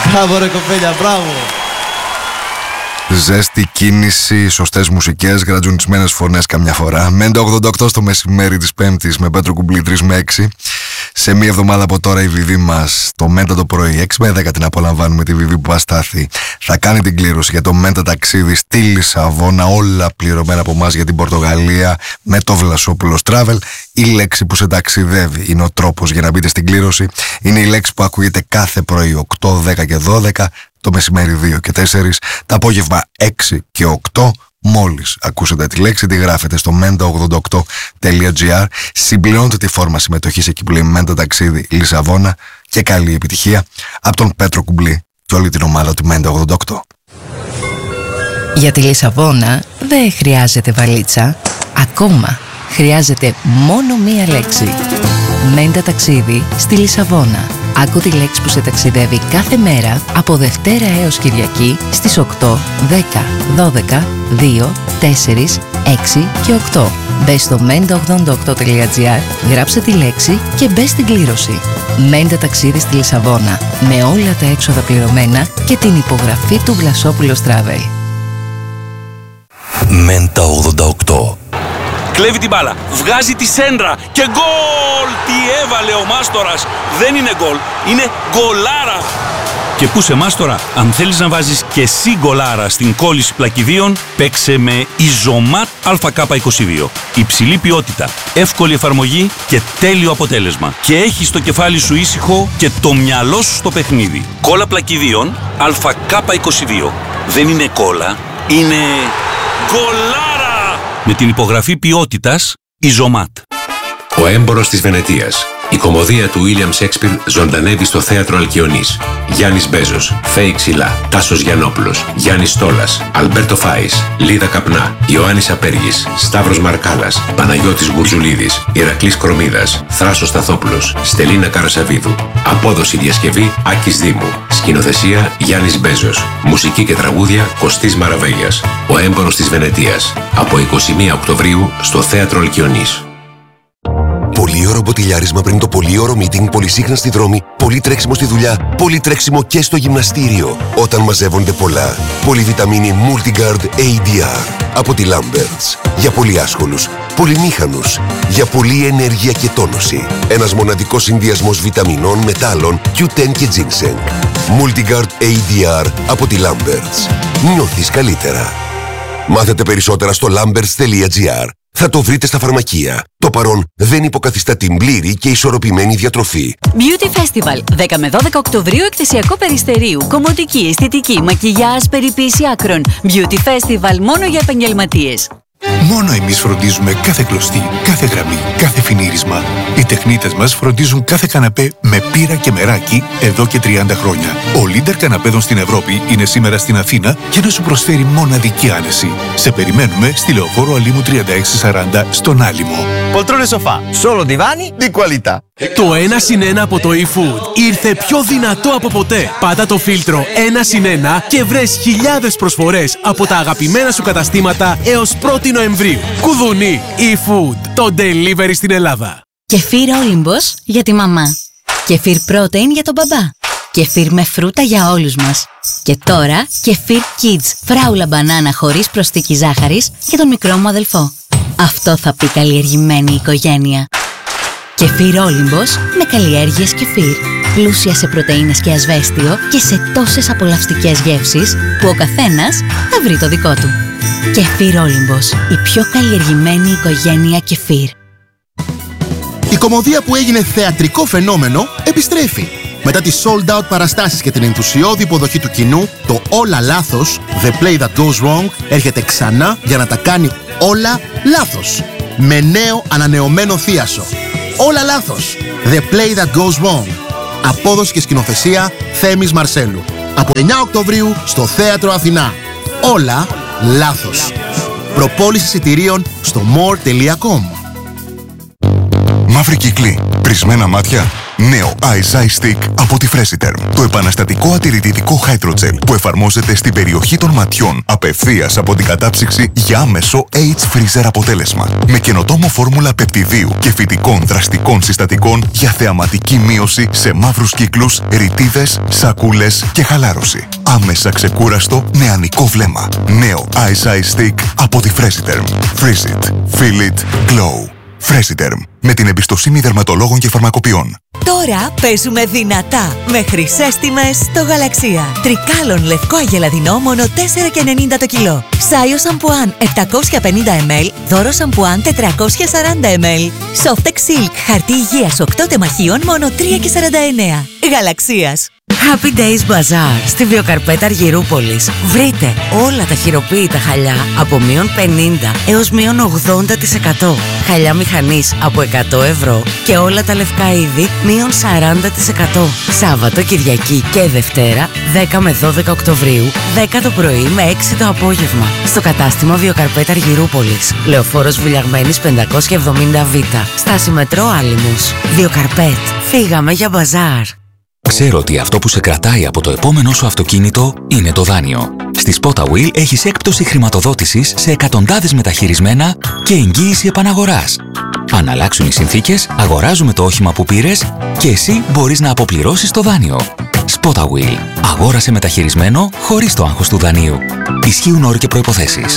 Μπράβο ρε κοπέλια, μπράβο. Ζέστη, κίνηση, σωστές μουσικές, γρατζουνισμένες φωνές καμιά φορά. Μέντα 88 στο μεσημέρι της Πέμπτης με Πέτρο Κουμπλή 3 με 6. Σε μία εβδομάδα από τώρα η Βιβί μας, το Μέντα το πρωί, 6 με 10 την απολαμβάνουμε τη Βιβί που αστάθη. Θα κάνει την κλήρωση για το Μέντα ταξίδι στη Λισαβόνα, όλα πληρωμένα από εμάς για την Πορτογαλία με το Βλασόπουλος Travel. Η λέξη που σε ταξιδεύει είναι ο τρόπος για να μπείτε στην κλήρωση. Είναι η λέξη που ακούγεται κάθε πρωί 8, 10 και 12, το μεσημέρι 2 και 4, το απόγευμα 6 και 8. Μόλις ακούσετε τη λέξη, τη γράφετε στο menta88.gr, συμπληρώνετε τη φόρμα συμμετοχής εκεί που λέει Μέντα ταξίδι Λισαβόνα και καλή επιτυχία από τον Πέτρο Κουμπλή και όλη την ομάδα του Μέντα 88. Για τη Λισαβόνα δεν χρειάζεται βαλίτσα, ακόμα χρειάζεται μόνο μία λέξη. Μέντα ταξίδι στη Λισαβόνα. Άκου τη λέξη που σε ταξιδεύει κάθε μέρα από Δευτέρα έως Κυριακή στις 8, 10, 12, 2, 4, 6 και 8. Μπες στο menta88.gr, γράψε τη λέξη και μπες στην κλήρωση. Μέντα ταξίδι στη Λισαβόνα, με όλα τα έξοδα πληρωμένα και την υπογραφή του Βλασόπουλος Travel. Μέντα 88. Κλέβει την μπάλα, βγάζει τη σέντρα και γκολ! Τι έβαλε ο Μάστορας! Δεν είναι γκολ, είναι γκολάρα! Και πού σε Μάστορα, αν θέλεις να βάζεις και εσύ γκολάρα στην κόλληση πλακιδίων, παίξε με Ιζωμάτ ΑΚ22. Υψηλή ποιότητα, εύκολη εφαρμογή και τέλειο αποτέλεσμα. Και έχεις το κεφάλι σου ήσυχο και το μυαλό σου στο παιχνίδι. Κόλλα πλακιδίων ΑΚ22. Δεν είναι κόλλα, είναι γκολάρα! Με την υπογραφή ποιότητας Ιζωμάτ. Ο έμπορος της Βενετίας. Η κωμωδία του William Shakespeare ζωντανεύει στο θέατρο Αλκιονής. Γιάννης Μπέζος, Φέη Ξυλά, Τάσος Γιαννόπουλος, Γιάννης Στόλας, Αλμπέρτο Φάης, Λίδα Καπνά, Ιωάννης Απέργης, Σταύρος Μαρκάλας, Παναγιώτης Γουρζουλίδης, Ηρακλής Κρομίδας, Θράσος Σταθόπουλος, Στελίνα Καρασαβίδου. Απόδοση διασκευή Άκης Δήμου. Σκηνοθεσία Γιάννης Μπέζος. Μουσική και τραγούδια Κωστής Μαραβέλιας. Ο έμπορος της Βενετίας. Από 21 Οκτωβρίου στο θέατρο Αλκιονής. Πολύωρο μποτιλιάρισμα πριν το πολύωρο meeting, πολυσύχνα στη δρόμη, πολύ τρέξιμο στη δουλειά, πολύ τρέξιμο και στο γυμναστήριο. Όταν μαζεύονται πολλά. Πολυβιταμίνη Multigard ADR από τη Lamberts. Για πολύ άσχολους, πολυμήχανους, για πολλή ενέργεια και τόνωση. Ένας μοναδικός συνδυασμός βιταμινών, μετάλλων, Q10 και ginseng. Multigard ADR από τη Lamberts. Νιώθεις καλύτερα. Μάθετε περισσότερα στο lamberts.gr. Θα το βρείτε στα φαρμακεία. Το παρόν δεν υποκαθιστά την πλήρη και ισορροπημένη διατροφή. Beauty Festival. 10 με 12 Οκτωβρίου, εκθεσιακό Περιστερίου. Κομμωτική, αισθητική, μακιγιάζ, περιποίηση άκρων. Beauty Festival μόνο για επαγγελματίες. Μόνο εμείς φροντίζουμε κάθε κλωστή, κάθε γραμμή, κάθε φινίρισμα. Οι τεχνίτες μας φροντίζουν κάθε καναπέ με πύρα και μεράκι εδώ και 30 χρόνια. Ο leader καναπέδων στην Ευρώπη είναι σήμερα στην Αθήνα για να σου προσφέρει μοναδική άνεση. Σε περιμένουμε στη Λεωφόρο Αλήμου 3640 στον Άλυμο. Poltrone sofà, solo divani di qualità. Το 1+1 από το eFood ήρθε πιο δυνατό από ποτέ. Πάτα το φίλτρο 1+1 και βρες χιλιάδες προσφορές από τα αγαπημένα σου καταστήματα έως 1η Νοεμβρίου. Κουδουνί eFood, το delivery στην Ελλάδα. Κεφίρ Όλυμπος για τη μαμά. Κεφίρ Protein για τον μπαμπά. Κεφίρ με φρούτα για όλους μας. Και τώρα κεφίρ Kids, φράουλα μπανάνα χωρίς προσθήκη ζάχαρης για τον μικρό μου αδελφό. Αυτό θα πει καλλιεργημένη οικογένεια. Κεφίρ Όλυμπος με καλλιέργειες κεφίρ. Πλούσια σε πρωτεΐνες και ασβέστιο και σε τόσες απολαυστικές γεύσεις που ο καθένας θα βρει το δικό του. Κεφίρ Όλυμπος, η πιο καλλιεργημένη οικογένεια κεφίρ. Η κωμωδία που έγινε θεατρικό φαινόμενο επιστρέφει. Μετά τις sold out παραστάσεις και την ενθουσιώδη υποδοχή του κοινού, το Όλα Λάθος, The Play That Goes Wrong, έρχεται ξανά για να τα κάνει όλα λάθος. Με νέο ανανεωμένο θίασο. Όλα Λάθος, The Play That Goes Wrong. Απόδοση και σκηνοθεσία Θέμης Μαρσέλου. Από 9 Οκτωβρίου στο Θέατρο Αθηνά. Όλα Λάθος. Προπόληση εισιτηρίων στο more.com. Μαύρη κύκλη, πρισμένα μάτια. Νέο Ice Ice Stick από τη Freshiterm. Το επαναστατικό ατηρητικό Hydrogel που εφαρμόζεται στην περιοχή των ματιών απευθείας από την κατάψυξη για άμεσο H-Freezer αποτέλεσμα. Με καινοτόμο φόρμουλα πεπτιδίου και φυτικών δραστικών συστατικών για θεαματική μείωση σε μαύρους κύκλους, ρητίδες, σακούλες και χαλάρωση. Άμεσα ξεκούραστο νεανικό βλέμμα. Νέο Ice Ice Stick από τη Freshiterm. Freeze it. Feel it. Glow. Freshiterm. Με την εμπιστοσύνη δερματολόγων και φαρμακοποιών. Τώρα παίζουμε δυνατά με χρυσές τιμές στο Γαλαξία. Τρικάλων λευκό αγελαδινό μόνο 4,90 το κιλό. Σάιο σαμπουάν 750 ml, δώρο σαμπουάν 440 ml. Softex Silk χαρτί υγείας 8 τεμαχίων μόνο 3,49. Γαλαξίας. Happy Days Bazaar στη Βιοκαρπέτα Αργυρούπολης. Βρείτε όλα τα χειροποίητα χαλιά από μείον 50 έως μείον 80%. Χαλιά μηχανής από 100 ευρώ και όλα τα λευκά είδη μείον 40%. Σάββατο, Κυριακή και Δευτέρα 10 με 12 Οκτωβρίου, 10 το πρωί με 6 το απόγευμα. Στο κατάστημα Βιοκαρπέτα Αργυρούπολης. Λεωφόρος Βουλιαγμένης 570Β. Στάση μετρό Άλυμος. Βιοκαρπέτ. Φύγαμε για μπαζάρ. Ξέρω ότι αυτό που σε κρατάει από το επόμενό σου αυτοκίνητο είναι το δάνειο. Στη Spotawheel έχεις έκπτωση χρηματοδότησης σε εκατοντάδες μεταχειρισμένα και εγγύηση επαναγοράς. Αν αλλάξουν οι συνθήκες, αγοράζουμε το όχημα που πήρες και εσύ μπορείς να αποπληρώσεις το δάνειο. Spotawheel. Αγόρασε μεταχειρισμένο χωρίς το άγχος του δανείου. Ισχύουν όροι και προϋποθέσεις.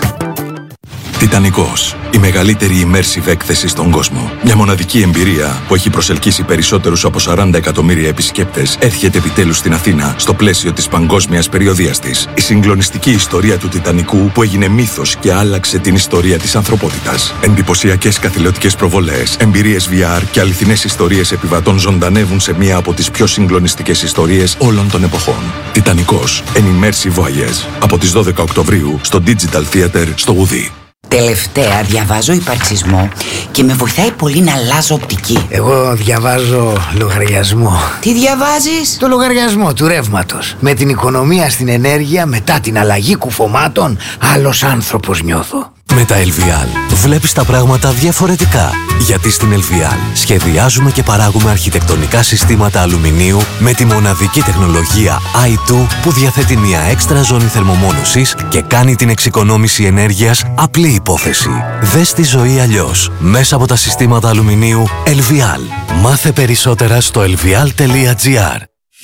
Τιτανικός. Η μεγαλύτερη immersive έκθεση στον κόσμο. Μια μοναδική εμπειρία που έχει προσελκύσει περισσότερους από 40 εκατομμύρια επισκέπτες έρχεται επιτέλους στην Αθήνα στο πλαίσιο της παγκόσμιας περιοδείας της. Η συγκλονιστική ιστορία του Τιτανικού που έγινε μύθος και άλλαξε την ιστορία της ανθρωπότητας. Εντυπωσιακές καθηλωτικές προβολές, εμπειρίες VR και αληθινές ιστορίες επιβατών ζωντανεύουν σε μία από τις πιο συγκλονιστικές ιστορίες όλων των εποχών. Τιτανικός. An immersive voyage. Από τις 12 Οκτωβρίου στο Digital Theater στο Ουδί. Τελευταία διαβάζω υπαρξισμό και με βοηθάει πολύ να αλλάζω οπτική. Εγώ διαβάζω λογαριασμό. Τι διαβάζεις? Το λογαριασμό του ρεύματος. Με την οικονομία στην ενέργεια μετά την αλλαγή κουφωμάτων, άλλος άνθρωπος νιώθω. Με τα LVL βλέπεις τα πράγματα διαφορετικά. Γιατί στην LVL σχεδιάζουμε και παράγουμε αρχιτεκτονικά συστήματα αλουμινίου με τη μοναδική τεχνολογία i2 που διαθέτει μια έξτρα ζώνη θερμομόνωσης και κάνει την εξοικονόμηση ενέργειας απλή υπόθεση. Δες τη ζωή αλλιώς μέσα από τα συστήματα αλουμινίου LVL. Μάθε περισσότερα στο lvl.gr.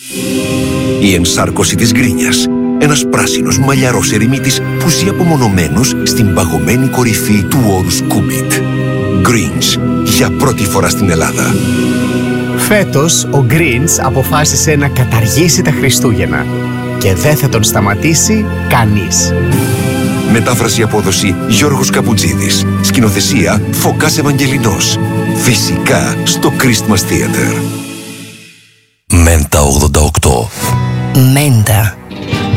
Η ενσάρκωση της γκρίνιας. Ένας πράσινος μαλλιαρός ερημίτης που ζει απομονωμένος στην παγωμένη κορυφή του όρους Κούμπιτ. Greens, για πρώτη φορά στην Ελλάδα. Φέτος ο Greens αποφάσισε να καταργήσει τα Χριστούγεννα και δεν θα τον σταματήσει κανείς. Μετάφραση απόδοση Γιώργος Καπουτζίδης. Σκηνοθεσία Φωκάς Ευαγγελινός. Φυσικά στο Christmas Theater. Μέντα 88. Μέντα.